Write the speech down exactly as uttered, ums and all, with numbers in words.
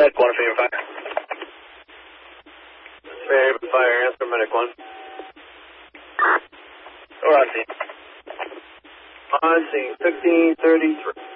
Med one, Favorite Fire. Favorite Fire, answer Medic one. We're on scene. On scene, fifteen thirty-three.